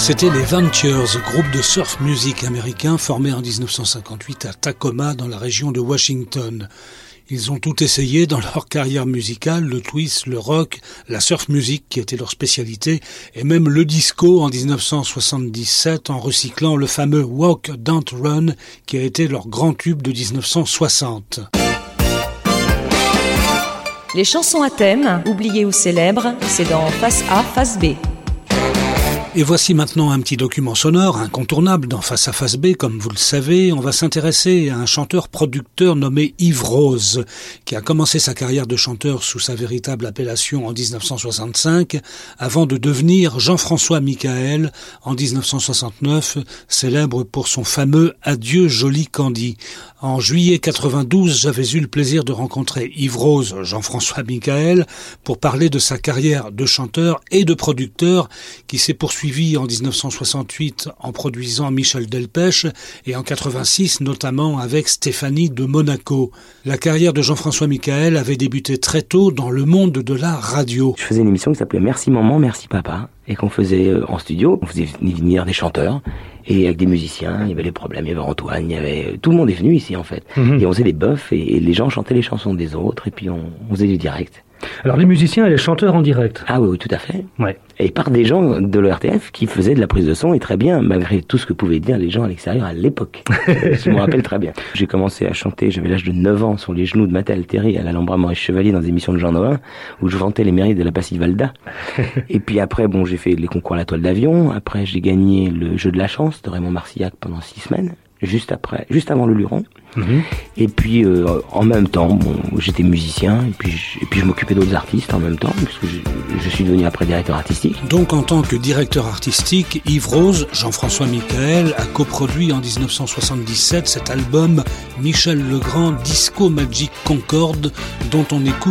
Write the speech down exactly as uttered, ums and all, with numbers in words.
C'était les Ventures, groupe de surf music américain formé en dix-neuf cent cinquante-huit à Tacoma dans la région de Washington. Ils ont tout essayé dans leur carrière musicale, le twist, le rock, la surf music qui était leur spécialité, et même le disco en dix-neuf cent soixante-dix-sept en recyclant le fameux Walk, Don't Run qui a été leur grand tube de dix-neuf cent soixante. Les chansons à thème, oubliées ou célèbres, c'est dans Face A, Face B. Et voici maintenant un petit document sonore incontournable dans Face à Face B. Comme vous le savez, on va s'intéresser à un chanteur-producteur nommé Yves Rose, qui a commencé sa carrière de chanteur sous sa véritable appellation en dix-neuf cent soixante-cinq, avant de devenir Jean-François Michael en dix-neuf cent soixante-neuf, célèbre pour son fameux « Adieu joli Candy ». En juillet quatre-vingt-douze, j'avais eu le plaisir de rencontrer Yves Rose, Jean-François Michael, pour parler de sa carrière de chanteur et de producteur qui s'est poursuivie en dix-neuf cent soixante-huit en produisant Michel Delpech et en quatre-vingt-six notamment avec Stéphanie de Monaco. La carrière de Jean-François Michael avait débuté très tôt dans le monde de la radio. Je faisais une émission qui s'appelait Merci Maman, Merci Papa et qu'on faisait en studio. On faisait venir des chanteurs et avec des musiciens, il y avait les problèmes, il y avait Antoine, il y avait... Tout le monde est venu ici en fait. Mmh. Et on faisait des buffs et, et les gens chantaient les chansons des autres et puis on, on faisait du direct. Alors les musiciens et les chanteurs en direct. Ah oui, oui, tout à fait. Ouais. Et par des gens de l'E R T F qui faisaient de la prise de son et très bien, malgré tout ce que pouvaient dire les gens à l'extérieur à l'époque. Je me rappelle très bien. J'ai commencé à chanter, j'avais l'âge de neuf ans, sur les genoux de Mathé Alteri à l'Alhambra Maurice Chevalier dans des émissions de Jean Nohain, où je vantais les mérites de la Passy Valda. Et puis après, bon, j'ai fait les concours à la toile d'avion. Après, j'ai gagné le jeu de la chance de Raymond Marcillac pendant six semaines. Juste après, juste avant le Luron. Mmh. Et puis euh, en même temps, bon, j'étais musicien et puis je, et puis je m'occupais d'autres artistes en même temps puisque je, je suis devenu après directeur artistique. Donc en tant que directeur artistique, Yves Rose, Jean-François Michael a coproduit en dix-neuf cent soixante-dix-sept cet album Michel Legrand Disco Magic Concorde dont on écoute